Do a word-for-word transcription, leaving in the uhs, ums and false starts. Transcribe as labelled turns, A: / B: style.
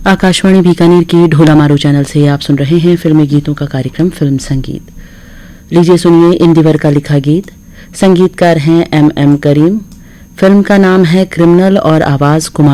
A: आकाशवाणी बीकानेर की ढोला मारू चैनल से आप सुन रहे हैं फिल्मी गीतों का कार्यक्रम फिल्म संगीत। लीजिए सुनिए इंदिवर का लिखा गीत। संगीतकार हैं एम एम करीम। फिल्म का नाम है क्रिमिनल और आवाज कुमार